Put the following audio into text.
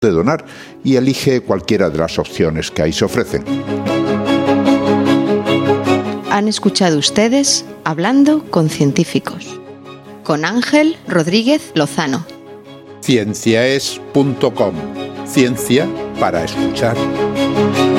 de donar y elige cualquiera de las opciones que ahí se ofrecen. Han escuchado ustedes Hablando con Científicos, con Ángel Rodríguez Lozano. Cienciaes.com. Ciencia para escuchar.